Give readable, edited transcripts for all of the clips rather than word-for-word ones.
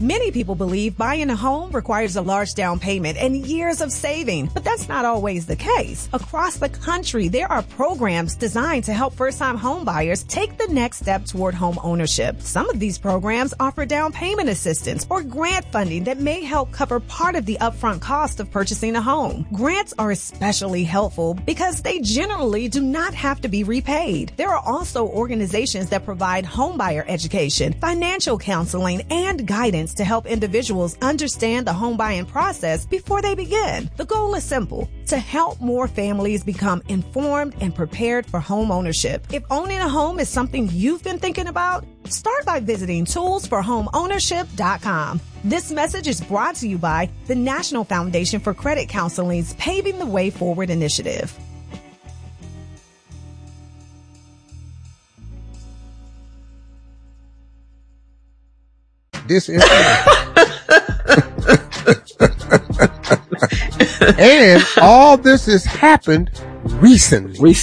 Many people believe buying a home requires a large down payment and years of saving, but that's not always the case. Across the country, there are programs designed to help first-time home buyers take the next step toward home ownership. Some of these programs offer down payment assistance or grant funding that may help cover part of the upfront cost of purchasing a home. Grants are especially helpful because they generally do not have to be repaid. There are also organizations that provide homebuyer education, financial counseling, and guidance to help individuals understand the home buying process before they begin. The goal is simple: to help more families become informed and prepared for home ownership. If owning a home is something you've been thinking about, start by visiting toolsforhomeownership.com. This message is brought to you by the National Foundation for Credit Counseling's Paving the Way Forward initiative. This is and all this has happened recently.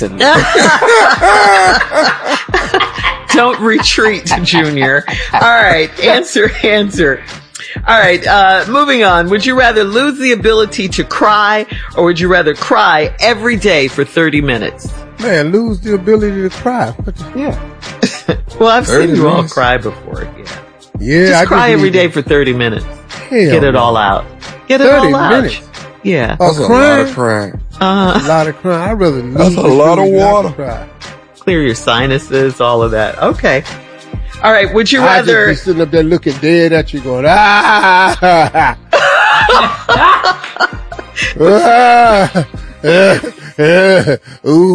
Don't retreat, Junior. All right. Answer. All right. Moving on. Would you rather lose the ability to cry, or would you rather cry every day for 30 minutes? Man, lose the ability to cry. Well, I've seen you all cry before. Yeah. Just cry every day for 30 minutes. Get it all out. Get it all out. 30 minutes. Yeah. That's a lot of crying. A lot of crying. I'd rather lose. That's a lot of water. Clear your sinuses, all of that. Okay. All right. Would you rather? I'd just be sitting up there looking dead at you going, ooh.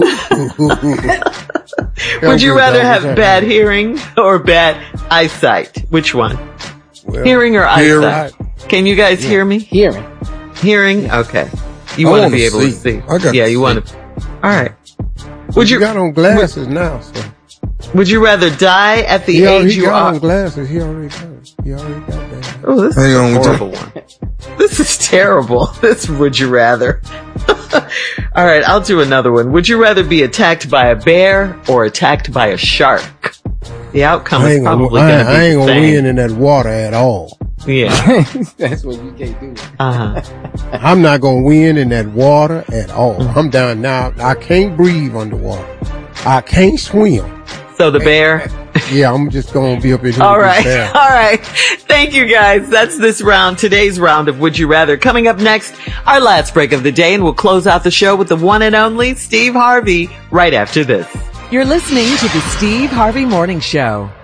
Would you rather have bad hearing or bad eyesight? Which one? Well, hearing or eyesight? Can you guys hear me? Hearing? Okay. You want to be able to see. You want to. All right. You got on glasses now, so. Would you rather die at the age you are? He got on glasses. He already got that. Oh, this is a horrible one. This is terrible. This would you rather. All right, I'll do another one. Would you rather be attacked by a bear or attacked by a shark? The outcome is probably going to be the same. I ain't going to win in that water at all. Yeah. That's what you can't do. I'm not going to win in that water at all. I'm down now. I can't breathe underwater. I can't swim. So the bear? Yeah, I'm just going to be up in here. All right. Thank you, guys. That's today's round of Would You Rather. Coming up next, our last break of the day, and we'll close out the show with the one and only Steve Harvey right after this. You're listening to the Steve Harvey Morning Show.